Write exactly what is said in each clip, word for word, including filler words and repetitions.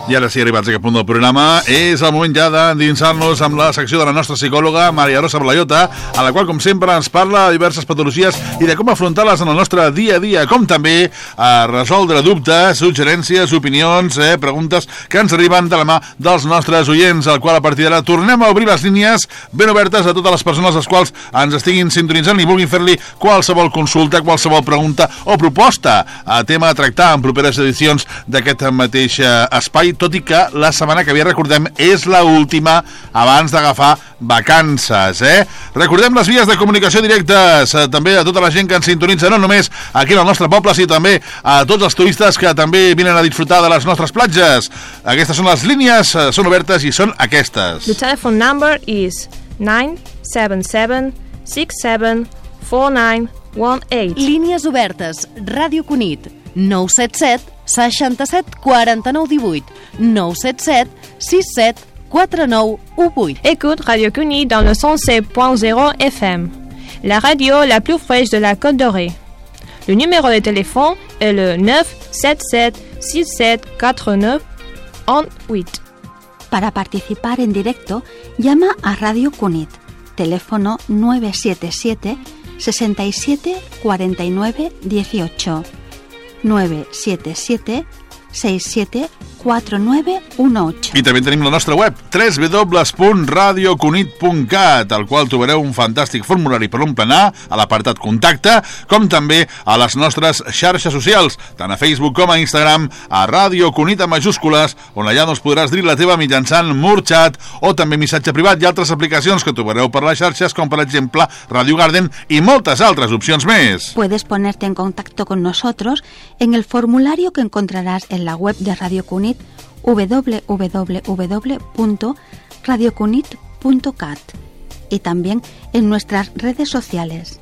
I ara sí, arribats a aquest punt del programa, és el moment ja d'endinsar-nos amb la secció de la nostra psicòloga, Maria Rosa Blaiota, a la qual, com sempre, ens parla de diverses patologies i de com afrontar-les en el nostre dia a dia, com també a resoldre dubtes, suggerències, opinions, eh, preguntes que ens arriben de la mà dels nostres oients, al qual a partir d'ara tornem a obrir les línies ben obertes a totes les persones les quals ens estiguin sintonitzant i vulguin fer-li qualsevol consulta, qualsevol pregunta o proposta a tema a tractar en properes edicions d'aquest mateix espai, tot i que la setmana que ve, recordem, és la última abans d'agafar vacances, eh? Recordem les vies de comunicació directes, eh, també a tota la gent que ens sintonitza, no només aquí al nostre poble, sinó també a tots els turistes que també vinen a disfrutar de les nostres platges. Aquestes són les línies, eh, són obertes i són aquestes. The telephone number is nine seven seven six seven four nine one eight. Línies obertes, Ràdio Cunit, nou set set seixanta-set quaranta-nou divuit, nou set set sis set quatre nou u vuit. Écoute Radio Cunit dans le cent sept point zéro F M, la radio la plus fraîche de la Côte d'Orée. Le numéro de téléphone est le neuf sept sept six sept quatre neuf un huit. Para participar en directo, llama a Radio Cunit, teléfono nueve siete siete sesenta y siete cuarenta y nueve dieciocho, nueve siete siete seis siete cuatro nueve uno ocho. I també tenim la nostra web, w w w punt radio cunit punt cat, al qual trobareu un fantàstic formulari per emplenar a l'apartat contacte, com també a les nostres xarxes socials, tant a Facebook com a Instagram, a Ràdio Cunit amb majúscules, on allà doncs podràs dir la teva mitjançant Murchat o també missatge privat i altres aplicacions que trobareu per les xarxes, com per exemple Radio Garden i moltes altres opcions més. Puedes ponerte en contacto con nosotros en el formulario que encontrarás en la web de Radio Cunit, w w w punto radio cunit punto cat, y también en nuestras redes sociales.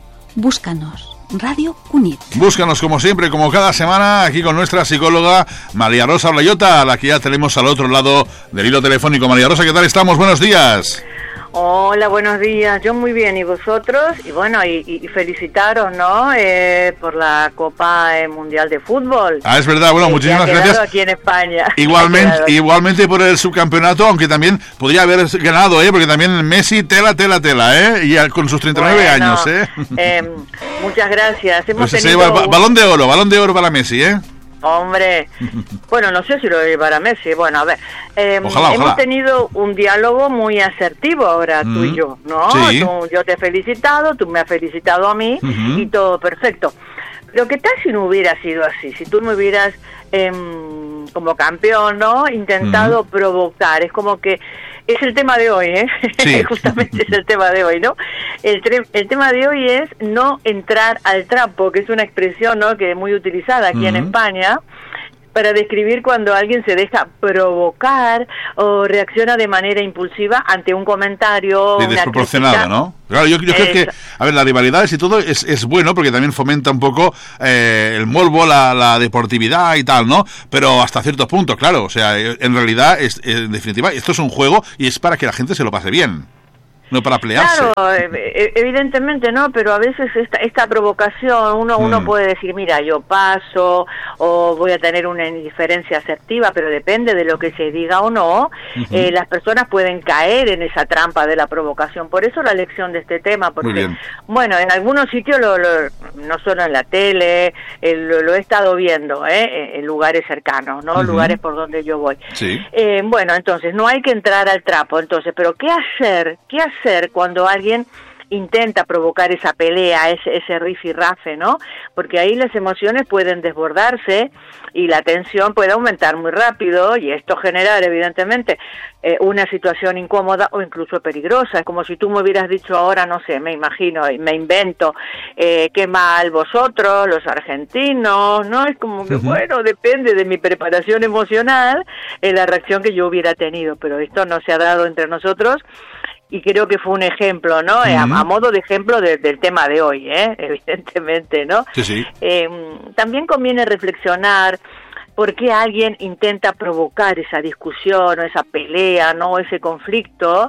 Búscanos, Radio Cunit. Búscanos como siempre, como cada semana, aquí con nuestra psicóloga María Rosa Blaiota, a la que ya tenemos al otro lado del hilo telefónico. María Rosa, ¿qué tal estamos? Buenos días. Hola, buenos días. Yo muy bien, ¿y vosotros? Y bueno, y, y felicitaros, ¿no? Eh, por la Copa eh, Mundial de Fútbol. Ah, es verdad. Bueno, eh, muchísimas que ha gracias. aquí en España. Igualmente, igualmente por el subcampeonato, aunque también podría haber ganado, ¿eh? Porque también Messi, tela, tela, tela, ¿eh? Y con sus treinta y nueve bueno, años, ¿eh? eh muchas gracias. Hemos pues tenido ese, un... balón de oro, balón de oro para Messi, ¿eh? Hombre, bueno, no sé si lo llevará Messi. Bueno, a ver, eh, ojalá, hemos ojalá. tenido un diálogo muy asertivo ahora, mm. tú y yo, ¿no? Sí. Tú, yo te he felicitado, tú me has felicitado a mí, uh-huh. y todo perfecto. Pero ¿qué tal si no hubiera sido así? Si tú me hubieras, eh, como campeón, ¿no?, intentado uh-huh. provocar. Es como que es el tema de hoy, ¿eh? Sí. Justamente es el tema de hoy, ¿no? El, tre- el tema de hoy es no entrar al trapo, que es una expresión, ¿no?, que es muy utilizada aquí uh-huh. en España, para describir cuando alguien se deja provocar o reacciona de manera impulsiva ante un comentario. De desproporcionado, ¿no? Claro, yo, yo creo que, a ver, las rivalidades y todo es, es bueno porque también fomenta un poco eh, el morbo, la, la deportividad y tal, ¿no? Pero hasta cierto punto, claro, o sea, en realidad, es, en definitiva, esto es un juego y es para que la gente se lo pase bien. No para pelearse. Claro, evidentemente no, pero a veces esta, esta provocación, uno, mm. uno puede decir, mira, yo paso, o voy a tener una indiferencia asertiva, pero depende de lo que se diga o no, uh-huh. eh, las personas pueden caer en esa trampa de la provocación. Por eso la elección de este tema, porque, bueno, en algunos sitios, lo, lo, no solo en la tele, eh, lo, lo he estado viendo, eh, en lugares cercanos, ¿no? Uh-huh. Lugares por donde yo voy. Sí. Eh, bueno, entonces, no hay que entrar al trapo, entonces, pero ¿qué hacer? ¿Qué hacer? Cuando alguien intenta provocar esa pelea, ese, ese rifirrafe, ¿no? Porque ahí las emociones pueden desbordarse y la tensión puede aumentar muy rápido y esto generar, evidentemente, eh, una situación incómoda o incluso peligrosa. Es como si tú me hubieras dicho ahora, no sé, me imagino, me invento, eh, qué mal vosotros, los argentinos, ¿no? Es como que, uh-huh. bueno, depende de mi preparación emocional, eh, la reacción que yo hubiera tenido, pero esto no se ha dado entre nosotros. Y creo que fue un ejemplo, ¿no? Uh-huh. A, a modo de ejemplo de, del tema de hoy, ¿eh? Evidentemente, ¿no? Sí, sí. Eh, también conviene reflexionar por qué alguien intenta provocar esa discusión o esa pelea, ¿no? Ese conflicto.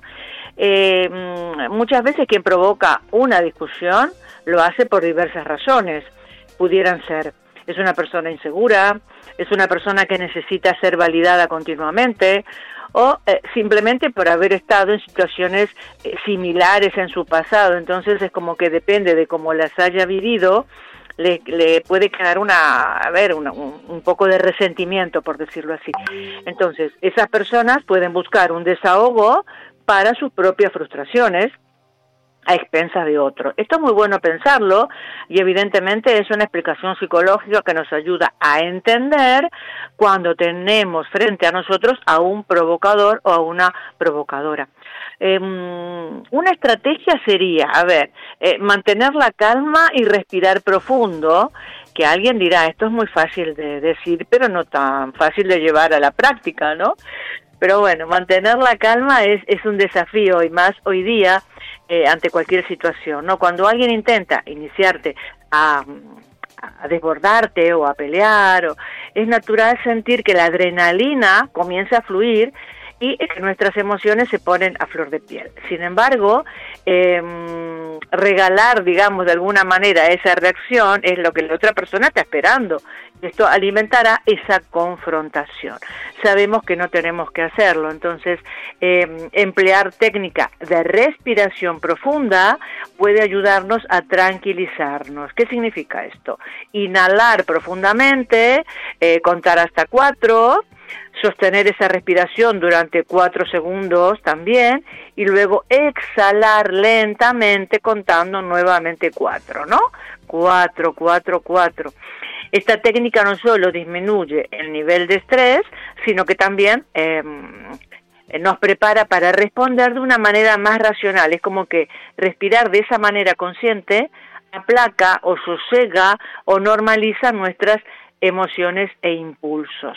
Eh, muchas veces quien provoca una discusión lo hace por diversas razones. Pudieran ser es una persona insegura, es una persona que necesita ser validada continuamente, o eh, simplemente por haber estado en situaciones eh, similares en su pasado. Entonces es como que depende de cómo las haya vivido, le, le puede quedar una, a ver, una, un, un poco de resentimiento, por decirlo así. Entonces, esas personas pueden buscar un desahogo para sus propias frustraciones a expensas de otro. Esto es muy bueno pensarlo y evidentemente es una explicación psicológica que nos ayuda a entender cuando tenemos frente a nosotros a un provocador o a una provocadora. Eh, una estrategia sería, a ver, eh, mantener la calma y respirar profundo, que alguien dirá, esto es muy fácil de decir, pero no tan fácil de llevar a la práctica, ¿no? Pero bueno, mantener la calma es, es un desafío y más hoy día eh, ante cualquier situación, ¿no? Cuando alguien intenta iniciarte a, a desbordarte o a pelear, o, es natural sentir que la adrenalina comienza a fluir y que nuestras emociones se ponen a flor de piel. Sin embargo, eh, regalar, digamos, de alguna manera esa reacción es lo que la otra persona está esperando. Esto alimentará esa confrontación. Sabemos que no tenemos que hacerlo, entonces eh, emplear técnica de respiración profunda puede ayudarnos a tranquilizarnos. ¿Qué significa esto? Inhalar profundamente, eh, contar hasta cuatro, sostener esa respiración durante cuatro segundos también, y luego exhalar lentamente contando nuevamente cuatro, ¿no? Cuatro, cuatro, cuatro. Esta técnica no solo disminuye el nivel de estrés, sino que también eh, nos prepara para responder de una manera más racional. Es como que respirar de esa manera consciente aplaca o sosega o normaliza nuestras emociones e impulsos.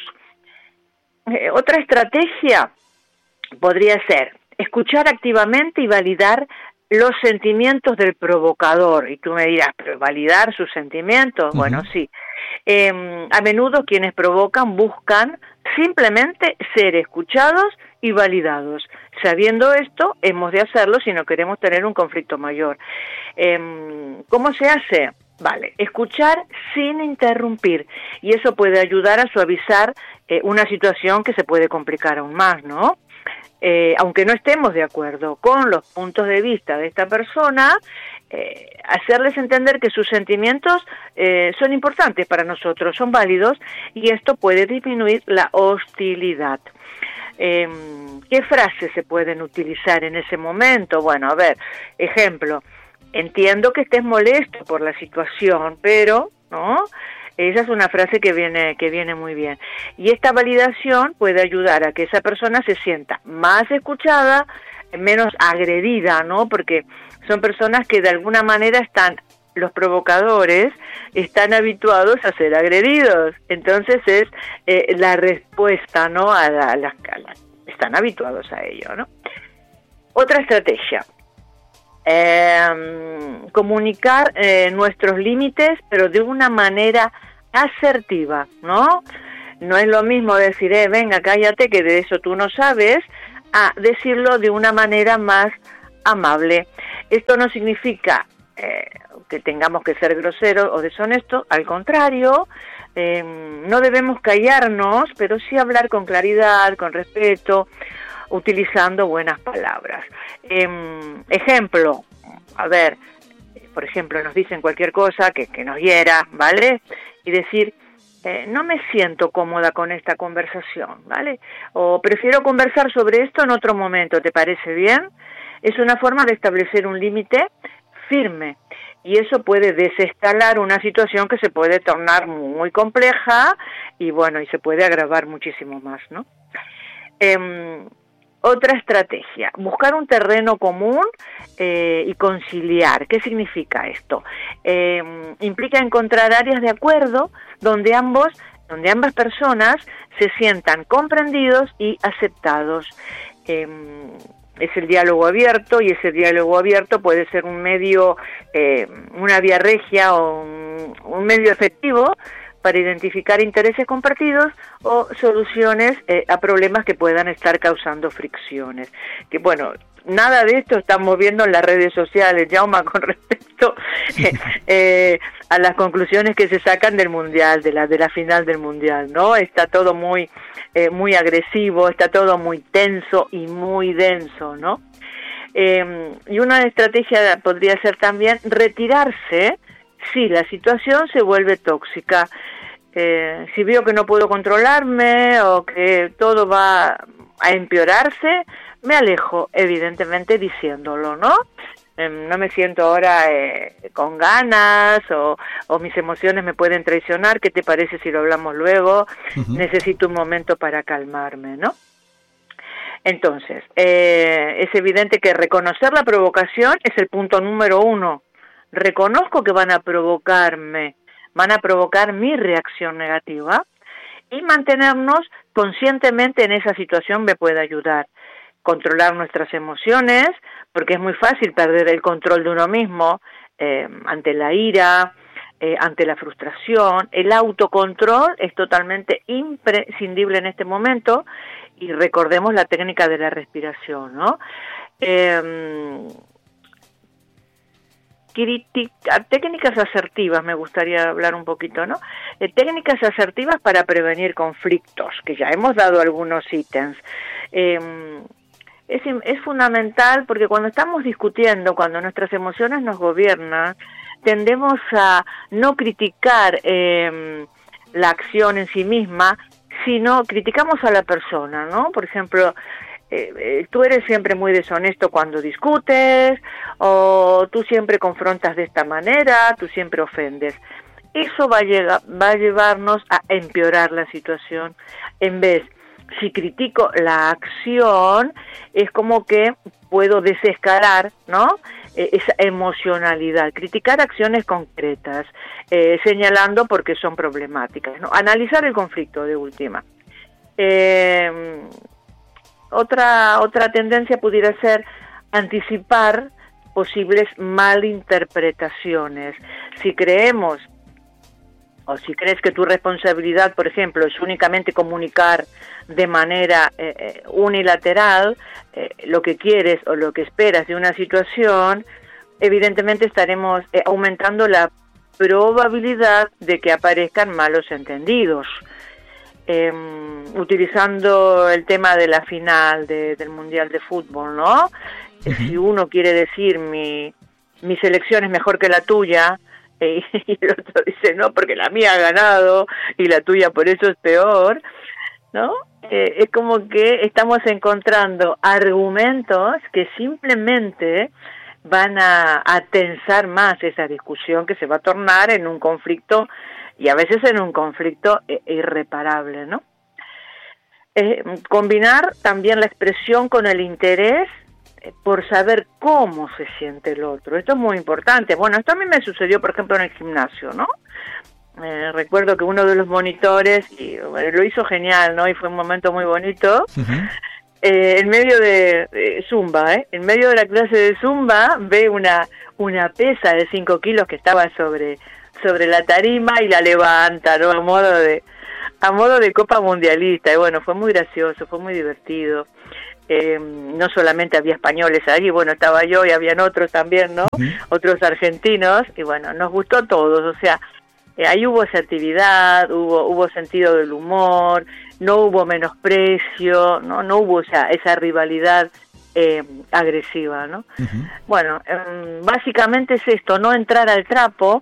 Eh, otra estrategia podría ser escuchar activamente y validar los sentimientos del provocador. Y tú me dirás, ¿pero validar sus sentimientos? Uh-huh. Bueno, sí. Eh, a menudo quienes provocan buscan simplemente ser escuchados y validados. Sabiendo esto, hemos de hacerlo si no queremos tener un conflicto mayor. Eh, ¿Cómo se hace? Vale, escuchar sin interrumpir, y eso puede ayudar a suavizar eh, una situación que se puede complicar aún más, ¿no? Eh, aunque no estemos de acuerdo con los puntos de vista de esta persona, eh, hacerles entender que sus sentimientos eh, son importantes para nosotros, son válidos, y esto puede disminuir la hostilidad. Eh, ¿Qué frases se pueden utilizar en ese momento? Bueno, a ver, ejemplo, entiendo que estés molesto por la situación, pero, ¿no? Esa es una frase que viene, que viene muy bien. Y esta validación puede ayudar a que esa persona se sienta más escuchada, menos agredida, ¿no? Porque son personas que de alguna manera están, los provocadores, están habituados a ser agredidos. Entonces es eh, la respuesta, ¿no? A la, a la, a la, están habituados a ello, ¿no? Otra estrategia. Eh, comunicar eh, nuestros límites, pero de una manera asertiva, ¿no? No es lo mismo decir, eh, venga, cállate, que de eso tú no sabes, a decirlo de una manera más amable. Esto no significa eh, que tengamos que ser groseros o deshonestos, al contrario, eh, no debemos callarnos, pero sí hablar con claridad, con respeto, utilizando buenas palabras. Eh, ejemplo, a ver, por ejemplo, nos dicen cualquier cosa que, que nos hiera, ¿vale? Y decir, eh, no me siento cómoda con esta conversación, ¿vale? O prefiero conversar sobre esto en otro momento, ¿te parece bien? Es una forma de establecer un límite firme, y eso puede desescalar una situación que se puede tornar muy compleja y bueno, y se puede agravar muchísimo más, ¿no? Eh, Otra estrategia, buscar un terreno común eh, y conciliar. ¿Qué significa esto? Eh, implica encontrar áreas de acuerdo donde ambos, donde ambas personas se sientan comprendidos y aceptados. Eh, es el diálogo abierto, y ese diálogo abierto puede ser un medio, eh, una vía regia o un, un medio efectivo para identificar intereses compartidos o soluciones eh, a problemas que puedan estar causando fricciones. Que bueno, nada de esto estamos viendo en las redes sociales, Jaume, con respecto eh, eh, a las conclusiones que se sacan del Mundial, de la de la final del Mundial, ¿no? Está todo muy eh, muy agresivo, está todo muy tenso y muy denso, ¿no? Eh, y una estrategia podría ser también retirarse si la situación se vuelve tóxica. Eh, si veo que no puedo controlarme o que todo va a empeorarse, me alejo, evidentemente diciéndolo, ¿no? Eh, no me siento ahora eh, con ganas o, o mis emociones me pueden traicionar, ¿qué te parece si lo hablamos luego? Uh-huh. Necesito un momento para calmarme, ¿no? Entonces, eh, es evidente que reconocer la provocación es el punto número uno. Reconozco que van a provocarme, van a provocar mi reacción negativa, y mantenernos conscientemente en esa situación me puede ayudar. Controlar nuestras emociones, porque es muy fácil perder el control de uno mismo eh, ante la ira, eh, ante la frustración. El autocontrol es totalmente imprescindible en este momento, y recordemos la técnica de la respiración, ¿no? Eh, Critica, técnicas asertivas, me gustaría hablar un poquito, ¿no? Eh, técnicas asertivas para prevenir conflictos, que ya hemos dado algunos ítems. Eh, es, es fundamental porque cuando estamos discutiendo, cuando nuestras emociones nos gobiernan, tendemos a no criticar eh, la acción en sí misma, sino criticamos a la persona, ¿no? Por ejemplo, Eh, eh, tú eres siempre muy deshonesto cuando discutes, o tú siempre confrontas de esta manera, tú siempre ofendes. Eso va a, llegar, va a llevarnos a empeorar la situación. En vez, si critico la acción, es como que puedo desescalar, ¿no? Eh, esa emocionalidad, criticar acciones concretas, eh, señalando por qué son problemáticas, ¿no? Analizar el conflicto de última. Eh, Otra otra tendencia pudiera ser anticipar posibles malinterpretaciones. Si creemos, o si crees que tu responsabilidad, por ejemplo, es únicamente comunicar de manera eh, unilateral eh, lo que quieres o lo que esperas de una situación, evidentemente estaremos eh, aumentando la probabilidad de que aparezcan malos entendidos. Eh, utilizando el tema de la final de, del Mundial de Fútbol, ¿no? Uh-huh. Si uno quiere decir mi, mi selección es mejor que la tuya, eh, y el otro dice no, porque la mía ha ganado y la tuya por eso es peor, ¿no? Eh, es como que estamos encontrando argumentos que simplemente van a, a tensar más esa discusión, que se va a tornar en un conflicto, y a veces en un conflicto eh, irreparable, ¿no? Eh, combinar también la expresión con el interés eh, por saber cómo se siente el otro. Esto es muy importante. Bueno, esto a mí me sucedió, por ejemplo, en el gimnasio, ¿no? Eh, recuerdo que uno de los monitores, y bueno, lo hizo genial, ¿no? Y fue un momento muy bonito. Uh-huh. Eh, en medio de, de Zumba, ¿eh? En medio de la clase de Zumba, ve una, una pesa de cinco kilos que estaba sobre... sobre la tarima y la levanta, ¿no? A modo de a modo de copa mundialista. Y bueno, fue muy gracioso, fue muy divertido. Eh, no solamente había españoles ahí, bueno, estaba yo y habían otros también, ¿no? Uh-huh. Otros argentinos, y bueno, nos gustó a todos. O sea, eh, ahí hubo asertividad, hubo hubo sentido del humor, no hubo menosprecio, no no hubo esa, esa rivalidad eh, agresiva, ¿no? Uh-huh. Bueno, eh, básicamente es esto, no entrar al trapo,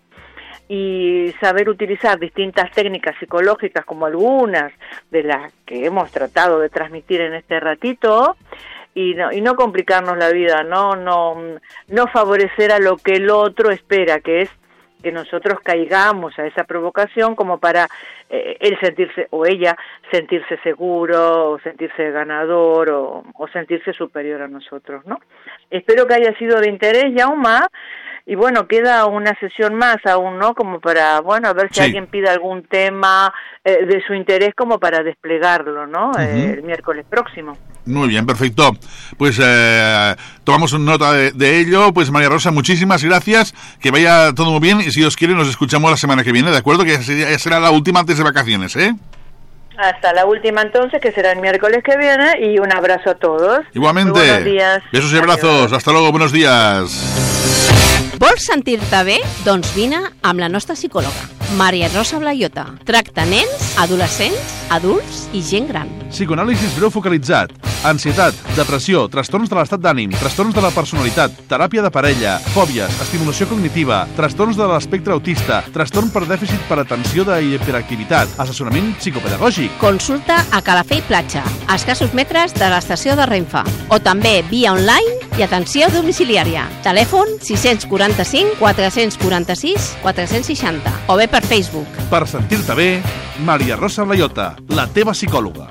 y saber utilizar distintas técnicas psicológicas, como algunas de las que hemos tratado de transmitir en este ratito, y no, y no complicarnos la vida, no, no, no favorecer a lo que el otro espera, que es que nosotros caigamos a esa provocación como para eh, él sentirse, o ella sentirse seguro, o sentirse ganador, o, o sentirse superior a nosotros, ¿no? Espero que haya sido de interés, Jaume. y bueno, queda una sesión más aún, ¿no? Como para, bueno, a ver si sí. alguien pide algún tema eh, de su interés como para desplegarlo, ¿no? Uh-huh. eh, el miércoles próximo. Muy bien, perfecto. Pues eh, tomamos nota de, de ello. Pues María Rosa, muchísimas gracias. Que vaya todo muy bien y si Dios quiere nos escuchamos la semana que viene, ¿de acuerdo? Que será la última antes de vacaciones, ¿eh? Hasta la última entonces, que será el miércoles que viene, y un abrazo a todos. Igualmente. Muy buenos días. Besos y abrazos. Adiós. Hasta luego, buenos días. Vols sentir-te bé? Doncs vine amb la nostra psicòloga, Maria Rosa Blaiota. Tracta nens, adolescents, adults i gent gran. Psicoanàlisis breu focalitzat, ansietat, depressió, trastorns de l'estat d'ànim, trastorns de la personalitat, teràpia de parella, fòbies, estimulació cognitiva, trastorns de l'espectre autista, trastorn per dèficit per atenció d'hiperactivitat, assessorament psicopedagògic. Consulta a Calafell Platja, a escassos metres de l'estació de Renfe, o també via online i atenció domiciliària. Telèfon sis quaranta-cinc quatre quaranta-sis quatre seixanta o bé per Facebook. Per sentir-te bé, Maria Rosa Blaiota, la teva psicòloga.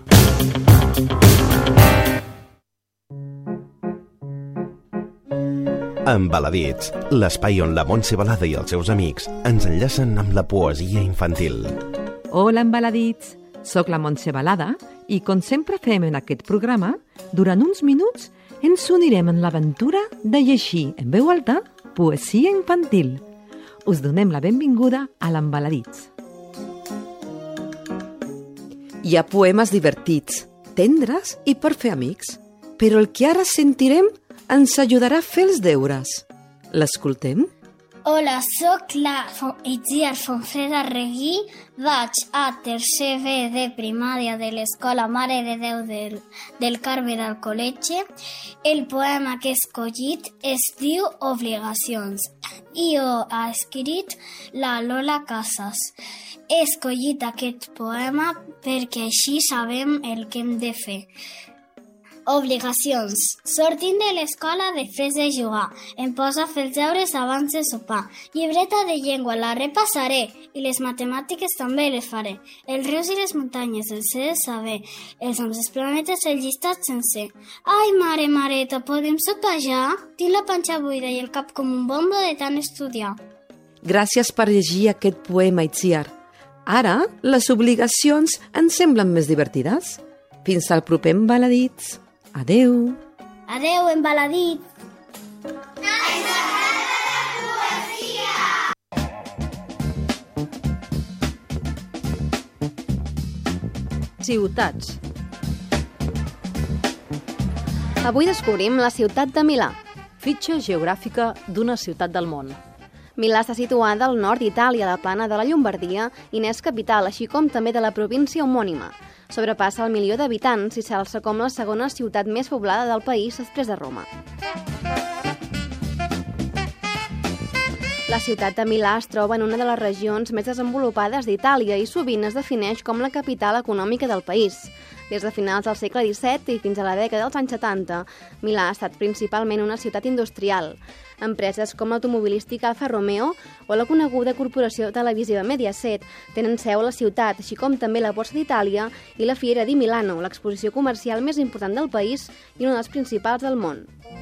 Embaladits, l'espai on la Montse Balada i els seus amics ens enllacen amb la poesia infantil. Hola, Embaladits! Soc la Montse Balada i, com sempre fem en aquest programa, durant uns minuts ens unirem en l'aventura de llegir en veu alta poesia infantil. Us donem la benvinguda a l'Embaladits. Hi ha poemes divertits, tendres i per fer amics, però el que ara sentirem ens ajudarà a fer els deures. L'escoltem? Hola, sóc la Itziar Fonfreda Reguí, vaig a tercer B de primària de l'Escola Mare de Déu del, del Carme del Col·legi. El poema que he escollit es diu Obligacions i ho ha escrit la Lola Casas. He escollit aquest poema perquè així sabem el que hem de fer. Obligacions. Sortint de l'escola després de jugar, em poso a fer els deures abans de sopar. Llibreta de llengua la repassaré i les matemàtiques també les faré. Els rius i les muntanyes, el sé de saber, els noms dels planetes, el llistat sencer. Ai, mare, mareta, podem sopar ja? Tinc la panxa buida i el cap com un bombo de tant estudiar. Gràcies per llegir aquest poema, Itziar. Ara, les obligacions ens semblen més divertides. Fins al proper Embaladits. Adeu. Adeu, Embaladit. Ciutats. Avui descobrim la ciutat de Milà, fitxa geogràfica d'una ciutat del món. Milà està situada al nord d'Itàlia, a la plana de la Llombardia, i n'és capital, així com també de la província homònima. Sobrepassa el milió d'habitants i s'alça com la segona ciutat més poblada del país després de Roma. La ciutat de Milà es troba en una de les regions més desenvolupades d'Itàlia i sovint es defineix com la capital econòmica del país. Des de finals del segle disset i fins a la dècada dels anys setanta, Milà ha estat principalment una ciutat industrial. Empreses com l'automobilística Alfa Romeo o la coneguda corporació televisiva Mediaset tenen seu a la ciutat, així com també la Borsa d'Itàlia i la Fiera di Milano, l'exposició comercial més important del país i una de les principals del món.